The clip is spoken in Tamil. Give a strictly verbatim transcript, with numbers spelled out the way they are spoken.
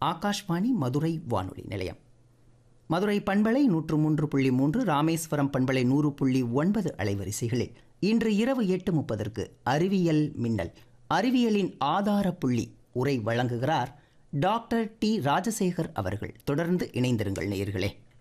ஆகாஷ்வாணி மதுரை வானொலி நிலையம். மதுரை பண்பலை நூற்று மூன்று புள்ளி மூன்று, ராமேஸ்வரம் பண்பலை நூறு புள்ளி ஒன்பது அலைவரிசைகளில் இன்று இரவு எட்டு முப்பதற்கு அறிவியல் மின்னல், அறிவியலின் ஆதார புள்ளி உரை வழங்குகிறார் டாக்டர் டி ராஜசேகர் அவர்கள். தொடர்ந்து இணைந்திருங்கள் நேயர்களே.